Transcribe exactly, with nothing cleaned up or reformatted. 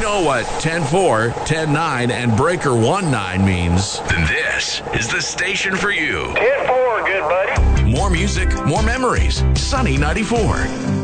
know what ten four, ten nine, and breaker one nine means, then this is the station for you. ten four, good buddy. More music, more memories. Sunny ninety-four.